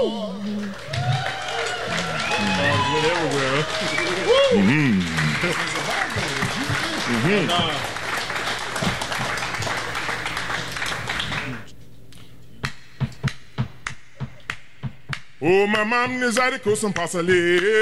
Oh, ma mamma ne sai di cosa passa lì.